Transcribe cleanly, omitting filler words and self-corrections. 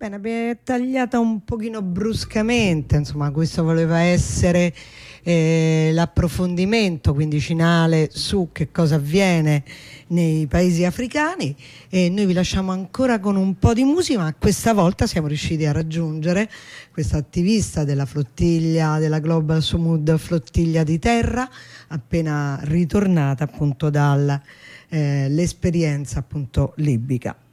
Bene, abbiamo tagliata un pochino bruscamente, insomma, questo voleva essere l'approfondimento quindicinale su che cosa avviene nei paesi africani, e noi vi lasciamo ancora con un po' di musica, ma questa volta siamo riusciti a raggiungere questa attivista della flottiglia, della Global Sumud Flottiglia di Terra, appena ritornata appunto dall'esperienza appunto libica.